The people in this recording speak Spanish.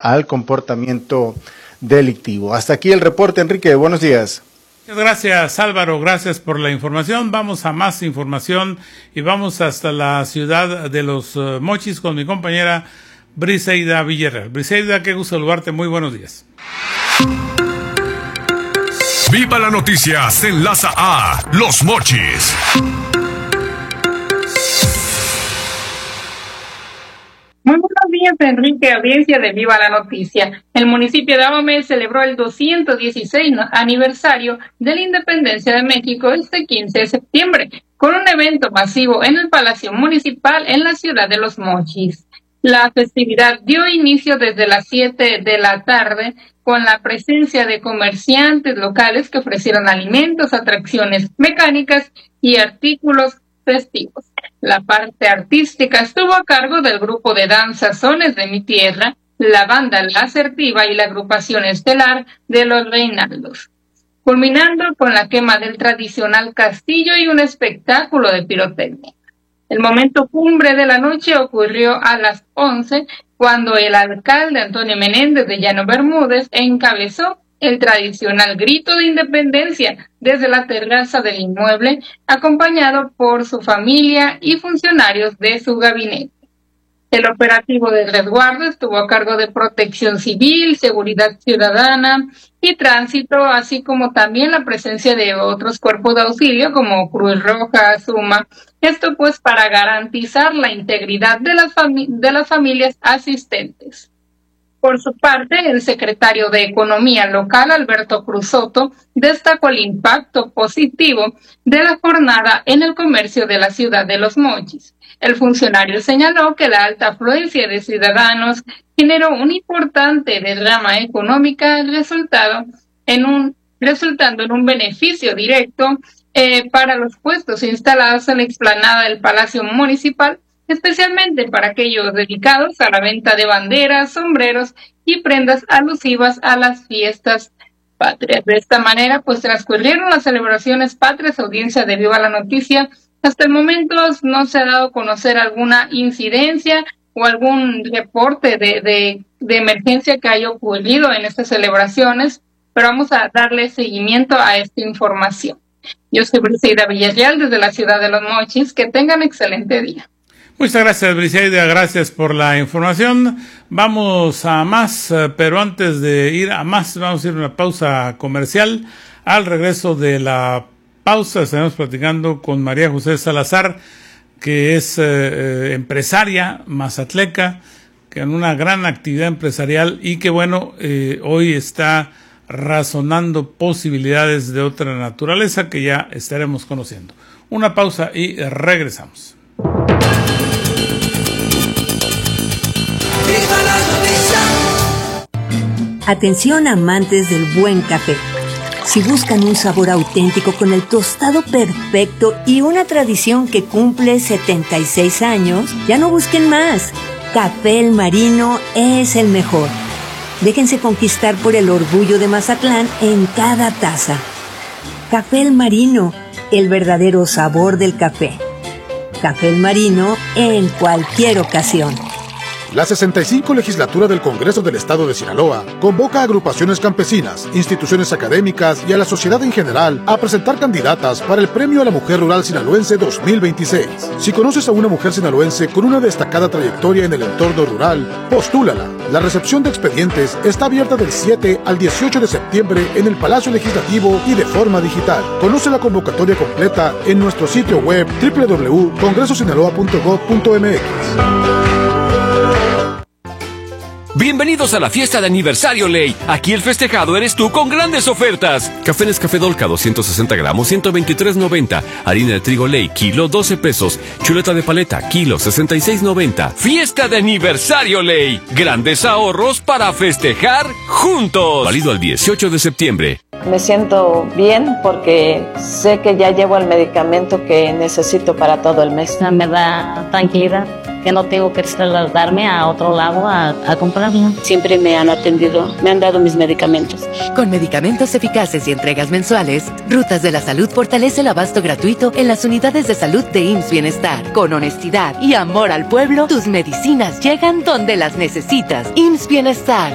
al comportamiento delictivo. Hasta aquí el reporte, Enrique. Buenos días. Gracias, Álvaro. Gracias por la información. Vamos a más información y vamos hasta la ciudad de Los Mochis con mi compañera Briseida Villarreal. Briseida, qué gusto saludarte. Muy buenos días. Viva la noticia se enlaza a Los Mochis. Muy buenos días, Enrique, audiencia de Viva la Noticia. El municipio de Ahome celebró el 216 aniversario de la independencia de México este 15 de septiembre, con un evento masivo en el Palacio Municipal en la ciudad de Los Mochis. La festividad dio inicio desde las 7 de la tarde con la presencia de comerciantes locales que ofrecieron alimentos, atracciones mecánicas y artículos festivos. La parte artística estuvo a cargo del grupo de danza Sones de mi Tierra, la banda La Asertiva y la agrupación estelar de los Reinaldos, culminando con la quema del tradicional castillo y un espectáculo de pirotecnia. El momento cumbre de la noche ocurrió a las 11, cuando el alcalde Antonio Menéndez de Llano Bermúdez encabezó el tradicional grito de independencia desde la terraza del inmueble, acompañado por su familia y funcionarios de su gabinete. El operativo de resguardo estuvo a cargo de Protección Civil, Seguridad Ciudadana y Tránsito, así como también la presencia de otros cuerpos de auxilio como Cruz Roja, SUMA. Esto pues para garantizar la integridad de las familias asistentes. Por su parte, el secretario de Economía local, Alberto Cruz Soto, destacó el impacto positivo de la jornada en el comercio de la ciudad de Los Mochis. El funcionario señaló que la alta afluencia de ciudadanos generó una importante derrama económica, resultando en un beneficio directo para los puestos instalados en la explanada del Palacio Municipal, especialmente para aquellos dedicados a la venta de banderas, sombreros y prendas alusivas a las fiestas patrias. De esta manera, pues transcurrieron las celebraciones patrias, audiencia de Viva la Noticia. Hasta el momento no se ha dado a conocer alguna incidencia o algún reporte de emergencia que haya ocurrido en estas celebraciones, pero vamos a darle seguimiento a esta información. Yo soy Briseida Villarreal desde la ciudad de Los Mochis. Que tengan excelente día. Muchas gracias, Briseida, gracias por la información. Vamos a más, pero antes de ir a más, vamos a ir a una pausa comercial. Al regreso de la pausa estaremos platicando con María José Salazar, que es empresaria mazatleca, que en una gran actividad empresarial y que bueno, hoy está razonando posibilidades de otra naturaleza que ya estaremos conociendo. Una pausa y regresamos. Atención amantes del buen café. Si buscan un sabor auténtico con el tostado perfecto y una tradición que cumple 76 años, ya no busquen más. Café El Marino es el mejor. Déjense conquistar por el orgullo de Mazatlán en cada taza. Café El Marino, el verdadero sabor del café. Café El Marino en cualquier ocasión. La 65 legislatura del Congreso del Estado de Sinaloa convoca a agrupaciones campesinas, instituciones académicas y a la sociedad en general a presentar candidatas para el Premio a la Mujer Rural Sinaloense 2026. Si conoces a una mujer sinaloense con una destacada trayectoria en el entorno rural, postúlala. La recepción de expedientes está abierta del 7 al 18 de septiembre en el Palacio Legislativo y de forma digital. Conoce la convocatoria completa en nuestro sitio web www.congresosinaloa.gov.mx. Bienvenidos a la fiesta de aniversario Ley. Aquí el festejado eres tú con grandes ofertas. Café Nescafé Dolca 260 gramos, 123.90. Harina de trigo Ley, kilo 12 pesos. Chuleta de paleta, kilo 66.90. Fiesta de aniversario Ley. Grandes ahorros para festejar juntos. Válido al 18 de septiembre. Me siento bien porque sé que ya llevo el medicamento que necesito para todo el mes. Me da tranquilidad que no tengo que trasladarme a otro lado a comprarlo. Siempre me han atendido, me han dado mis medicamentos. Con medicamentos eficaces y entregas mensuales, Rutas de la Salud fortalece el abasto gratuito en las unidades de salud de IMSS Bienestar. Con honestidad y amor al pueblo, tus medicinas llegan donde las necesitas. IMSS Bienestar.